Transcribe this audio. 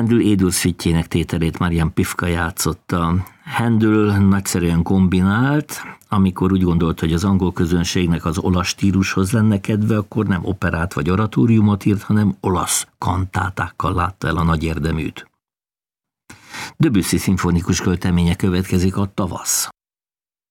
Handel Édul-szüttyének tételét Marian Pifka játszotta. Handel nagyszerűen kombinált, amikor úgy gondolt, hogy az angol közönségnek az olasz stílushoz lenne kedve, akkor nem operát vagy oratóriumot írt, hanem olasz kantátákkal látta el a nagy érdeműt. Debussy szimfonikus költeménye következik, a Tavasz.